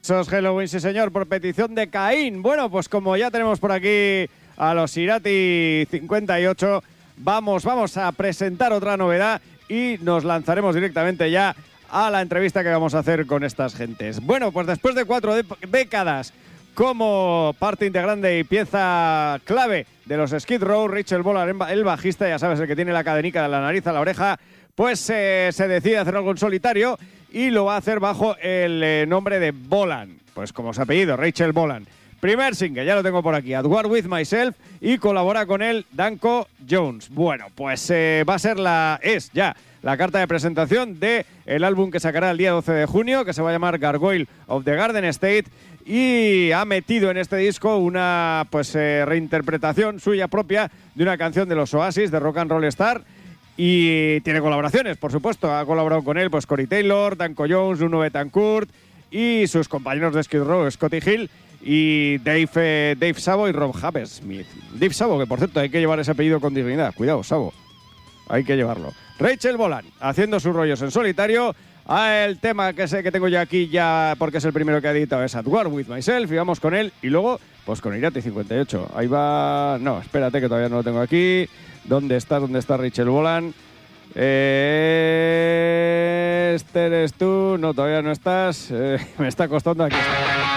Muchos Halloween, sí señor, por petición de Caín. Bueno, pues como ya tenemos por aquí a los Irati 58, vamos a presentar otra novedad y nos lanzaremos directamente ya a la entrevista que vamos a hacer con estas gentes. Bueno, pues después de 4 décadas como parte integrante y pieza clave de los Skid Row, Rachel Bolan, el bajista, ya sabes, el que tiene la cadenica de la nariz a la oreja, pues se decide hacer algo en solitario y lo va a hacer bajo el nombre de Bolan, pues como su apellido, Rachel Bolan. Primer single, ya lo tengo por aquí, At War With Myself, y colabora con él Danko Jones. Bueno, pues va a ser es ya la carta de presentación del álbum que sacará el día 12 de junio, que se va a llamar Gargoyle of the Garden State, y ha metido en este disco una reinterpretación suya propia de una canción de los Oasis, de Rock and Roll Star, y tiene colaboraciones, por supuesto. Ha colaborado con él pues Corey Taylor, Danko Jones, Nuno Betancourt y sus compañeros de Skid Row, Scotty Hill y Dave Sabo y Rob Hammersmith. Dave Sabo, que por cierto hay que llevar ese apellido con dignidad. Cuidado, Sabo. Hay que llevarlo. Rachel Bolan, haciendo sus rollos en solitario. El tema que sé que tengo yo aquí ya, porque es el primero que ha editado, es At War With Myself, y vamos con él. Y luego, pues con Irati 58. Ahí va... No, espérate que todavía no lo tengo aquí. ¿Dónde está Rachel Bolan? Este eres tú. No, todavía no estás. Me está costando aquí.